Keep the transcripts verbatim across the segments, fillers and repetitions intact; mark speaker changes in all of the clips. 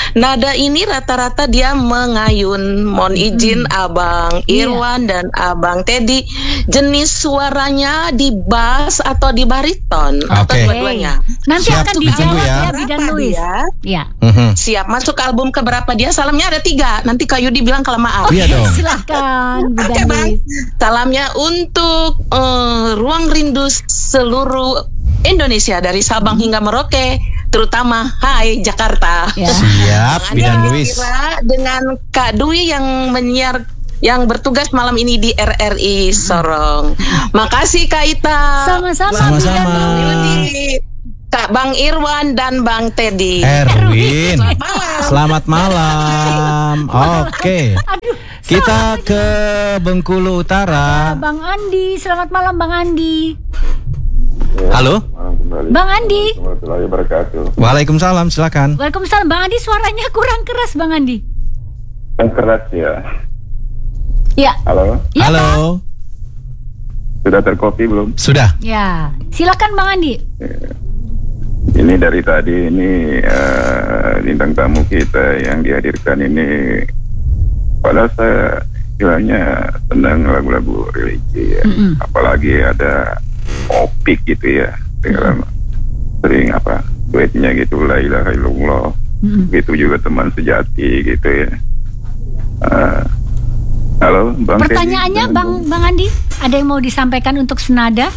Speaker 1: nada ini rata-rata dia mengayun. Mohon izin hmm. Abang Irwan yeah. dan Abang Teddy, jenis suaranya di bass atau di bariton okay. atau dua-duanya?
Speaker 2: Nanti siap, akan dijawab ya, ya Bidan Luis.
Speaker 1: Ya. Mm-hmm. Siap, masuk album keberapa dia? Salamnya ada tiga. Nanti Kak Yudi bilang kelamaan.
Speaker 2: Oke, okay, yeah, silakan Bidan okay, Luis.
Speaker 1: Salamnya untuk uh, Ruang Rindu seluruh Indonesia dari Sabang hmm. hingga Merauke, terutama Hai Jakarta.
Speaker 3: Ya. Siap, Bidan Luis.
Speaker 1: Dengan Kak Dwi yang menyiar yang bertugas malam ini di R R I Sorong. Makasih Kak Ita.
Speaker 2: Sama-sama.
Speaker 3: Sama-sama.
Speaker 1: Kak Bang Irwan dan Bang Teddy.
Speaker 3: Erwin. Selamat malam. Oke. Okay. Kita ke Bengkulu Utara.
Speaker 2: Bang Andi, selamat malam Bang Andi.
Speaker 3: Halo.
Speaker 2: Bang Andi.
Speaker 3: Waalaikumsalam, silakan.
Speaker 2: Waalaikumsalam, Bang Andi, suaranya kurang keras Bang Andi.
Speaker 4: Kurang keras ya.
Speaker 2: Ya.
Speaker 4: Halo.
Speaker 2: Ya,
Speaker 3: Halo.
Speaker 4: Bang. Sudah terkopi belum?
Speaker 3: Sudah.
Speaker 2: Ya. Silakan Bang Andi.
Speaker 4: Ini dari tadi ini uh, bintang tamu kita yang dihadirkan ini, padahal saya bilangnya senang lagu-lagu religi ya. Mm-hmm. Apalagi ada opik gitu ya, dengan mm-hmm. sering apa duetnya gitu, la ilaha illallah, mm-hmm. gitu juga teman sejati gitu ya. Uh, halo Bang.
Speaker 2: Pertanyaannya Teddy, Bang Bang Andi, ada yang mau disampaikan untuk senada?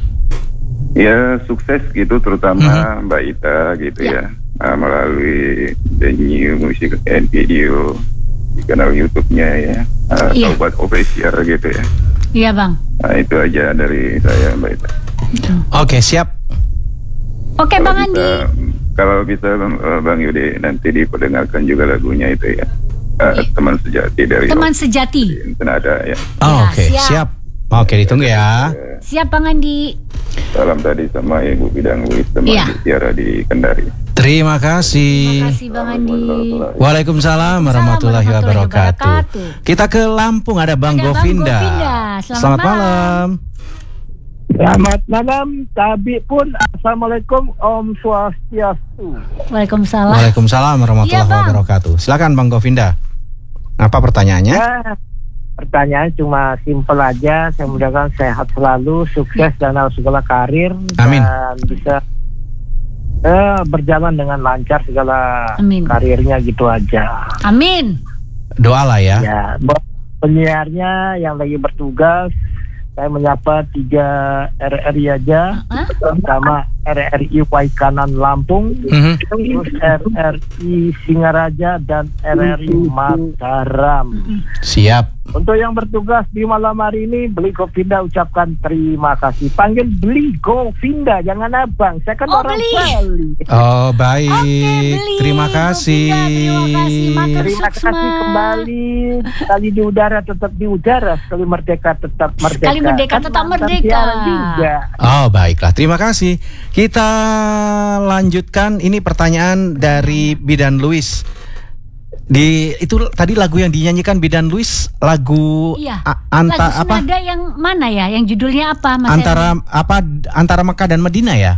Speaker 4: Ya sukses gitu, terutama mm-hmm. Mbak Ita gitu ya, ya uh, melalui The New Music and Video di kanal YouTube-nya ya, uh, yeah. Sobat Official gitu ya.
Speaker 2: Iya Bang.
Speaker 4: Nah itu aja dari saya Mbak Ita.
Speaker 3: Oke, siap.
Speaker 2: Oke Bang
Speaker 4: bisa,
Speaker 2: Andi.
Speaker 4: Kalau bisa uh, Bang Yudi nanti diperdengarkan juga lagunya itu ya, uh, okay. Teman Sejati dari
Speaker 2: Teman Sejati.
Speaker 4: Senada ya.
Speaker 3: Oh, ya, oke, okay. siap. siap. Oke, ditunggu ya.
Speaker 2: Siap Bang Andi.
Speaker 4: Salam tadi sama Ibu Bidan Luis, teman ya. Tiara di Kendari.
Speaker 3: Terima kasih.
Speaker 2: Terima kasih Bang Andi.
Speaker 3: Waalaikumsalam warahmatullahi wabarakatuh. Kita ke Lampung, ada Bang ada Govinda.
Speaker 2: Bang Govinda. Selamat,
Speaker 3: Selamat malam. malam.
Speaker 5: Selamat malam. Tabi pun assalamualaikum, Om Swastiastu.
Speaker 2: Waalaikumsalam.
Speaker 3: Waalaikumsalam warahmatullahi
Speaker 2: ya,
Speaker 3: wabarakatuh. Silakan Bang Govinda. Apa pertanyaannya?
Speaker 5: Ya, pertanyaan cuma simpel aja. Saya mudah-mudahan sehat selalu, sukses dalam segala karir.
Speaker 3: Amin.
Speaker 5: Dan bisa eh, berjalan dengan lancar segala
Speaker 2: Amin.
Speaker 5: karirnya gitu aja.
Speaker 2: Amin.
Speaker 3: Doalah ya.
Speaker 5: Ya, penyiarnya yang lagi bertugas, saya menyapa tiga R R I aja, uh-huh. pertama R R I Waikanan Lampung, uh-huh. terus R R I Singaraja dan R R I Mataram. Uh-huh.
Speaker 3: Siap.
Speaker 5: Untuk yang bertugas di malam hari ini, Beli Govinda ucapkan terima kasih. Panggil Beli Govinda, jangan abang. Saya kan
Speaker 2: oh,
Speaker 5: orang
Speaker 2: Beli.
Speaker 5: Bali.
Speaker 3: Oh baik,
Speaker 2: okay,
Speaker 3: terima kasih.
Speaker 2: Govinda, terima kasih,
Speaker 5: terima kasih kembali. Sekali di udara tetap di udara, sekali merdeka tetap merdeka.
Speaker 2: Sekali merdeka tetap kan merdeka.
Speaker 5: Juga.
Speaker 3: Oh baiklah, terima kasih. Kita lanjutkan, ini pertanyaan dari Bidan Luis. Di itu tadi lagu yang dinyanyikan Bidan Luis, lagu
Speaker 2: iya.
Speaker 3: a, anta
Speaker 2: lagu
Speaker 3: apa?
Speaker 2: Senada yang mana ya? Yang judulnya apa Mas?
Speaker 3: Antara Evan? apa antara Mekah dan Madinah ya?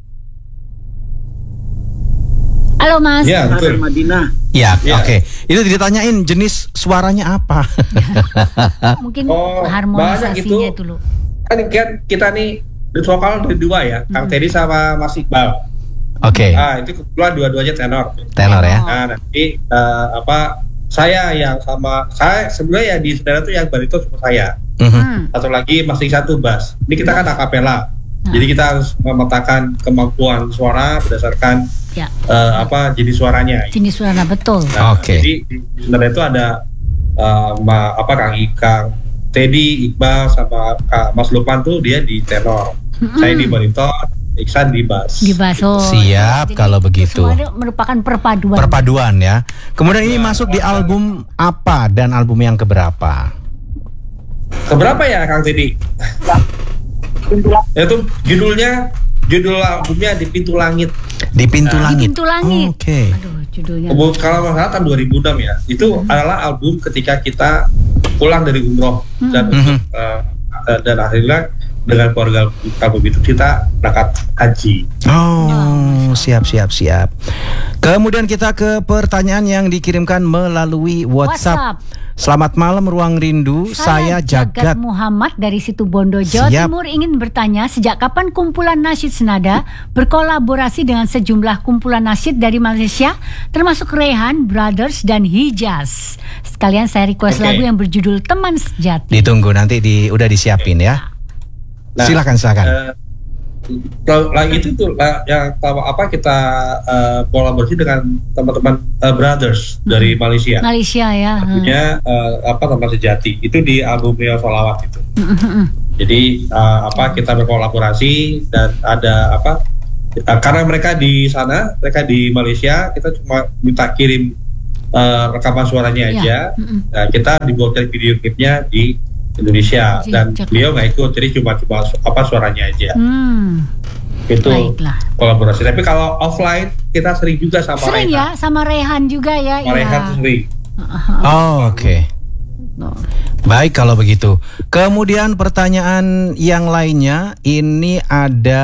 Speaker 2: Halo Mas.
Speaker 6: Iya, betul. Madinah.
Speaker 3: Ya, ya. Oke. Okay. Itu ditanyain jenis suaranya apa?
Speaker 2: Mungkin
Speaker 6: oh,
Speaker 2: harmonisasinya itu loh.
Speaker 6: Kan kita nih di vokal dari dua ya, hmm. Kang Teddy sama Mas Iqbal.
Speaker 3: Oke. Okay.
Speaker 6: Nah, itu kebetulan dua-duanya tenor.
Speaker 3: Tenor ya.
Speaker 6: Nah, nanti uh, apa saya yang sama saya sebenarnya ya di saudara tuh yang bariton sama saya. Mm-hmm. Satu lagi masih satu bass. Ini kita kan akapela. Hmm. Jadi kita harus memetakan kemampuan suara berdasarkan ya. uh, apa jenis suaranya.
Speaker 2: Jenis suara betul.
Speaker 6: Nah,
Speaker 3: Oke. Okay.
Speaker 6: Jadi di saudara itu ada uh, ma, apa Kang Kang Teddy, Iqbal sama Kak Mas Lukman tuh dia di tenor. Mm-hmm. Saya di bariton. Iksan di bass.
Speaker 2: Di bass. Oh,
Speaker 3: siap. Jadi, kalau begitu.
Speaker 2: Semuanya merupakan perpaduan.
Speaker 3: Perpaduan ya. Kemudian ini nah, masuk di album apa dan album yang keberapa?
Speaker 6: Keberapa ya Kang Teddy? Itu judulnya, judul albumnya Di Pintu Langit.
Speaker 3: Di Pintu nah, Langit.
Speaker 2: Di Pintu Langit.
Speaker 3: Oh, Oke. Okay.
Speaker 2: Aduh, judulnya.
Speaker 6: Kalau masalah tahun dua ribu enam ya. Itu hmm. adalah album ketika kita pulang dari umroh hmm. dan hmm. uh, dan akhirnya dengan keluarga kamu itu kita berangkat haji.
Speaker 3: Oh, siap siap siap. Kemudian kita ke pertanyaan yang dikirimkan melalui WhatsApp. WhatsApp. Selamat malam Ruang Rindu, saya, saya Jagat.
Speaker 2: Jagat Muhammad dari Situbondo, Jawa Siap. Timur ingin bertanya sejak kapan kumpulan nasyid senada berkolaborasi dengan sejumlah kumpulan nasyid dari Malaysia termasuk Rehan, Brothers dan Hijaz. Sekalian saya request okay. lagu yang berjudul Teman Sejati.
Speaker 3: Ditunggu nanti di udah disiapin ya. Nah, silakan silakan. Uh,
Speaker 6: lagi itu tuh yang apa kita uh, kolaborasi dengan teman-teman uh, Brothers hmm. dari Malaysia.
Speaker 2: Malaysia ya.
Speaker 6: Artinya uh, apa Teman Sejati itu di albumnya Sholawat itu. Hmm. Jadi uh, apa kita berkolaborasi dan ada apa uh, karena mereka di sana, mereka di Malaysia, kita cuma minta kirim uh, rekaman suaranya aja. Ya. Hmm. Nah, kita dibuatkan video klipnya di Indonesia dan beliau nggak ikut, jadi cuma cuma apa suaranya aja. Hmm. Itu baiklah. Kolaborasi. Tapi kalau offline kita sering juga sama
Speaker 2: sering
Speaker 6: Rehan.
Speaker 2: ya, sama Rehan juga ya.
Speaker 6: Sama ya. Rehan sering.
Speaker 3: Oh, oke. Okay. Baik kalau begitu. Kemudian pertanyaan yang lainnya ini ada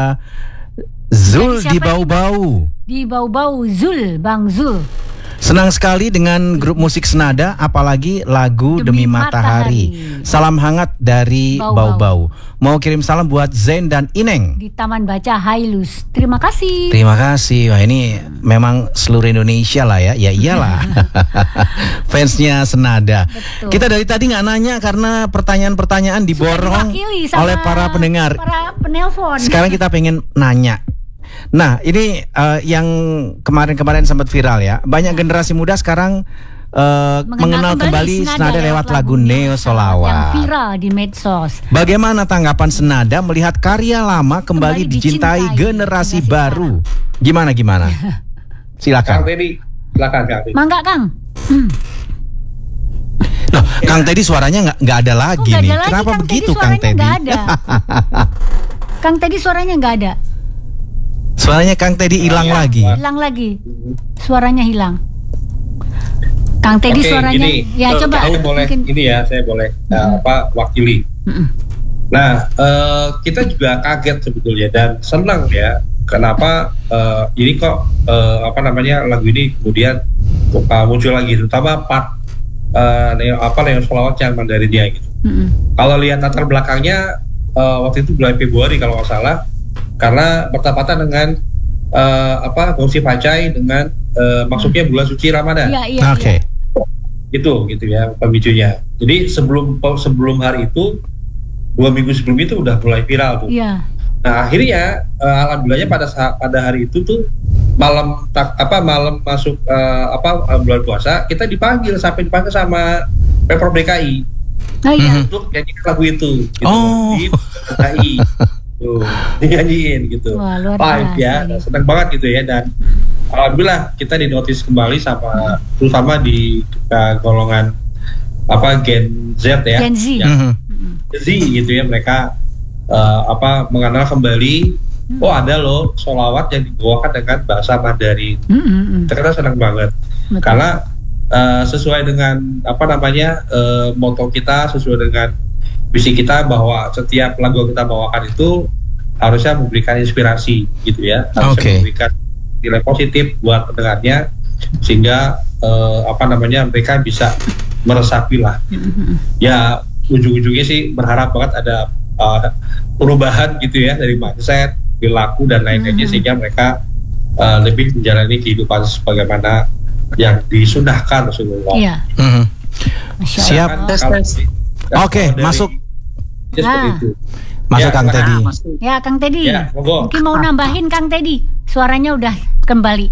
Speaker 3: Zul di Bau-Bau.
Speaker 2: Di Bau-Bau Zul, Bang Zul.
Speaker 3: Senang sekali dengan grup musik senada, apalagi lagu Demi, Demi Matahari. Matahari. Salam hangat dari Bau-Bau. Mau kirim salam buat Zain dan Ineng
Speaker 2: di Taman Baca Hailus. Terima kasih.
Speaker 3: Terima kasih. Wah, ini memang seluruh Indonesia lah ya. Ya iyalah. Fansnya senada. Betul. Kita dari tadi nggak nanya karena pertanyaan-pertanyaan diborong oleh para pendengar.
Speaker 2: Para penelpon.
Speaker 3: Sekarang kita pengen nanya. Nah, ini uh, yang kemarin-kemarin sempat viral ya. Banyak generasi muda sekarang uh, mengenal, mengenal kembali senada lewat lagu Neo Sholawat.
Speaker 2: Yang viral di medsos.
Speaker 3: Bagaimana tanggapan senada melihat karya lama kembali, kembali dicintai, dicintai generasi, generasi baru? Sekarang. Gimana gimana? Silakan.
Speaker 6: Kang Teddy, silakan Kang Teddy.
Speaker 2: Mangga Kang. Hmm.
Speaker 3: Loh, ya. Kang Teddy suaranya nggak nggak ada lagi oh, nih. Ada Kenapa lagi, begitu Kang Teddy?
Speaker 2: Kang Teddy? Kang Teddy suaranya nggak ada.
Speaker 3: Suaranya Kang Teddy hilang
Speaker 2: ya,
Speaker 3: lagi.
Speaker 2: Hilang lagi. Suaranya hilang. Kang Teddy okay, suaranya
Speaker 6: gini,
Speaker 2: ya
Speaker 6: so,
Speaker 2: coba.
Speaker 6: Saya boleh
Speaker 2: mungkin.
Speaker 6: ini ya, saya boleh mm-hmm. uh, apa wakili. Mm-hmm. Nah, uh, kita juga kaget sebetulnya dan senang ya. Kenapa uh, ini kok uh, apa namanya lagu ini kemudian uh, muncul lagi, terutama part uh, apa Neo Sholawat yang dari dia gitu. Mm-hmm. Kalau lihat latar belakangnya uh, waktu itu bulan Februari kalau nggak salah. Karena bertepatan dengan uh, apa Gausi Pacai dengan uh, masuknya bulan suci Ramadan.
Speaker 2: Iya, iya,
Speaker 3: Oke. Okay.
Speaker 6: Itu gitu ya pemicunya. Jadi sebelum sebelum hari itu dua minggu sebelum itu udah mulai viral tuh.
Speaker 2: Iya.
Speaker 6: Nah akhirnya uh, alhamdulillahnya pada saat pada hari itu tuh malam tak, apa malam masuk uh, apa uh, bulan puasa kita dipanggil sampai dipanggil sama Pemprov D K I.
Speaker 2: Oh iya.
Speaker 6: Untuk nyanyikan lagu itu. Gitu,
Speaker 3: oh.
Speaker 6: Di D K I. Tuh, dinyanyiin gitu.
Speaker 2: Wah, luar
Speaker 6: live ya, ya. Senang banget gitu ya. Dan alhamdulillah kita dinotis kembali sama terutama di uh, golongan apa Gen Z ya,
Speaker 2: Gen Z,
Speaker 6: ya. Gen Z gitu ya, mereka uh, apa mengenal kembali hmm. oh ada loh sholawat yang dibawakan dengan bahasa Mandarin. hmm. Kita senang banget. Betul. Karena uh, sesuai dengan apa namanya uh, moto kita, sesuai dengan visi kita bahwa setiap lagu yang kita bawakan itu harusnya memberikan inspirasi gitu ya, harusnya okay. memberikan nilai positif buat pendengarnya sehingga uh, apa namanya mereka bisa meresapi lah. Ya ujung-ujungnya sih berharap banget ada uh, perubahan gitu ya dari mindset, perilaku dan lain-lainnya mm-hmm. sehingga mereka uh, lebih menjalani kehidupan sebagaimana yang disunahkan Rasulullah.
Speaker 2: Iya.
Speaker 3: Mm-hmm.
Speaker 6: Siap.
Speaker 3: Oke, okay, masuk.
Speaker 2: Nah.
Speaker 3: Masuk ya, Kang Teddy.
Speaker 2: Ya, Kang Teddy.
Speaker 6: Ya,
Speaker 2: mungkin mau nambahin Kang Teddy. Suaranya udah kembali.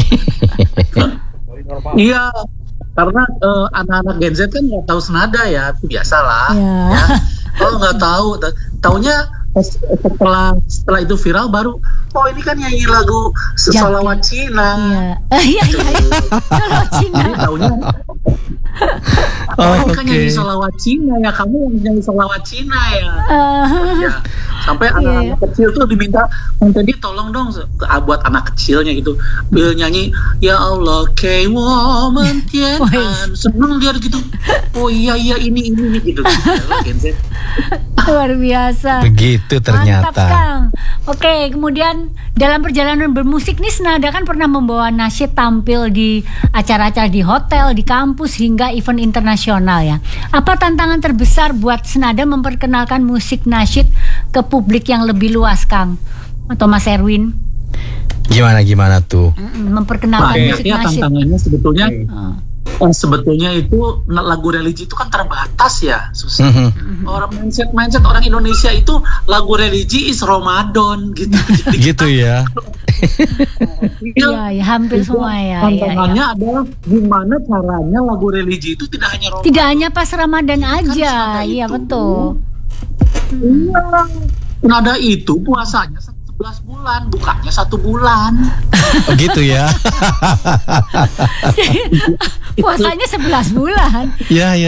Speaker 7: Iya, karena uh, anak-anak Gen Z kan nggak tahu senada ya, itu biasalah. Ya. Ya. Kalau nggak tahu, taunya setelah setelah itu viral baru, oh ini kan nyanyi lagu Sholawat Cina.
Speaker 2: Iya, iya, iya. Sholawat Cina.
Speaker 7: Jadi taunya. Oh, ini kan okay. nyanyi sholawat Cina ya, kamu yang nyanyi sholawat Cina ya. Uh, ya. Sampai yeah. anak-anak kecil tuh diminta, tadi tolong dong buat anak kecilnya gitu, uh, nyanyi ya Allah K woman tian, seneng dia gitu. Oh iya iya ini ini, ini gitu. Gen Z.
Speaker 2: Luar biasa.
Speaker 3: Begitu ternyata.
Speaker 2: Mantap, Kang. Oke, kemudian dalam perjalanan bermusik nih Senada kan pernah membawa nasyid tampil di acara-acara di hotel, di kampus hingga event internasional ya. Apa tantangan terbesar buat Senada memperkenalkan musik nasyid ke publik yang lebih luas, Kang? Atau Mas Erwin?
Speaker 3: Gimana gimana tuh?
Speaker 2: Memperkenalkan
Speaker 7: nah,
Speaker 2: musik
Speaker 7: ya,
Speaker 2: nasyid.
Speaker 7: Tantangannya sebetulnya
Speaker 2: uh.
Speaker 7: Oh, sebetulnya itu lagu religi itu kan terbatas ya, susah. Mm-hmm. Orang mindset mindset orang Indonesia itu lagu religi is Ramadan gitu. Jadi
Speaker 3: gitu ya.
Speaker 2: Iya, ya, hampir semua ya.
Speaker 7: Tantangannya
Speaker 2: ya, ya.
Speaker 7: adalah gimana caranya lagu religi itu tidak hanya Ramadan.
Speaker 2: Tidak hanya pas Ramadan aja, kan iya betul.
Speaker 7: Iya, nada itu puasanya sebelas bulan, bukanya satu bulan.
Speaker 3: Oh, gitu ya.
Speaker 2: Puasanya sebelas bulan.
Speaker 3: Ya, ya.